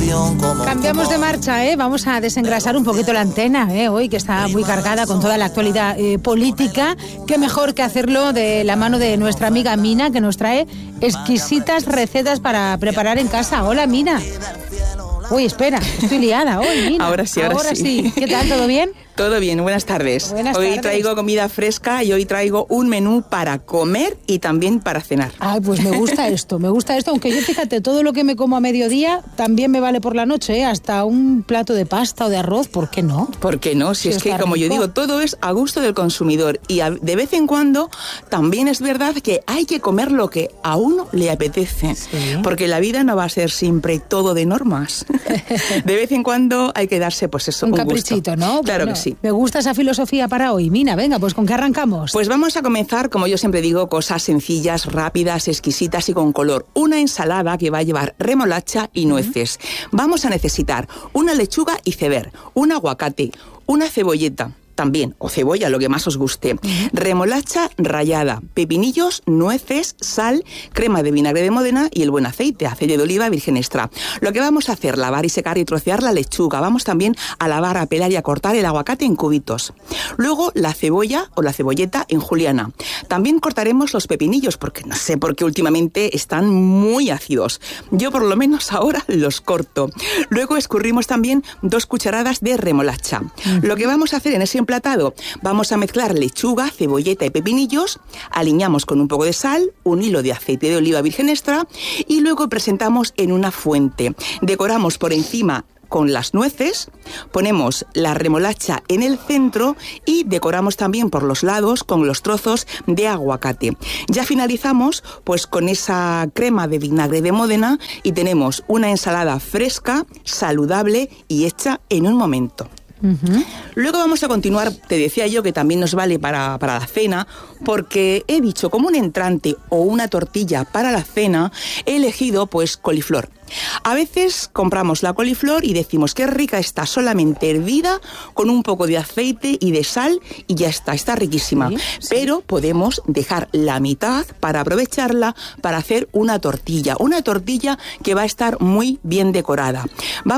Cambiamos de marcha, vamos a desengrasar un poquito la antena, hoy que está muy cargada con toda la actualidad política. Qué mejor que hacerlo de la mano de nuestra amiga Mina, que nos trae exquisitas recetas para preparar en casa. Hola, Mina. Uy, espera, estoy liada hoy, Mina. Ahora sí. ¿Qué tal, todo bien? Todo bien, buenas tardes. Hoy traigo comida fresca y hoy traigo un menú para comer y también para cenar. Ay, pues me gusta esto, aunque yo, fíjate, todo lo que me como a mediodía también me vale por la noche, hasta un plato de pasta o de arroz, ¿por qué no? ¿Por qué no? Si es que, como yo digo, todo es a gusto del consumidor y de vez en cuando también es verdad que hay que comer lo que a uno le apetece, porque la vida no va a ser siempre todo de normas. De vez en cuando hay que darse, pues eso, un caprichito, gusto. ¿no? Claro que sí. Me gusta esa filosofía para hoy. Mina, venga, pues ¿con qué arrancamos? Pues vamos a comenzar, como yo siempre digo, cosas sencillas, rápidas, exquisitas y con color. Una ensalada que va a llevar remolacha y nueces. Vamos a necesitar una lechuga y ceber, un aguacate, una cebolleta también, o cebolla, lo que más os guste, remolacha rallada, pepinillos, nueces, sal, crema de vinagre de Módena y el buen aceite de oliva virgen extra. Lo que vamos a hacer, lavar y secar y trocear la lechuga. Vamos también a lavar, a pelar y a cortar el aguacate en cubitos. Luego la cebolla o la cebolleta en juliana. También cortaremos los pepinillos, porque no sé por qué últimamente están muy ácidos. Yo por lo menos ahora los corto. Luego escurrimos también 2 cucharadas de remolacha. Lo que vamos a hacer en ese emplatado, vamos a mezclar lechuga, cebolleta y pepinillos, aliñamos con un poco de sal, un hilo de aceite de oliva virgen extra y luego presentamos en una fuente. Decoramos por encima con las nueces, ponemos la remolacha en el centro y decoramos también por los lados con los trozos de aguacate. Ya finalizamos pues con esa crema de vinagre de Módena y tenemos una ensalada fresca, saludable y hecha en un momento. Luego vamos a continuar, te decía yo que también nos vale para la cena, porque he dicho como un entrante o una tortilla para la cena, he elegido pues coliflor. A veces compramos la coliflor y decimos qué rica está, solamente hervida con un poco de aceite y de sal y ya está riquísima. Sí. Pero podemos dejar la mitad para aprovecharla para hacer una tortilla que va a estar muy bien decorada.